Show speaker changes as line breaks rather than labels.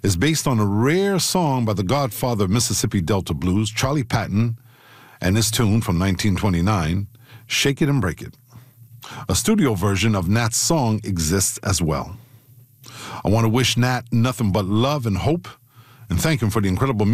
is based on a rare song by the godfather of Mississippi Delta blues, Charlie Patton, and his tune from 1929, Shake It and Break It. A studio version of Nat's song exists as well. I want to wish Nat nothing but love and hope, and thank him for the incredible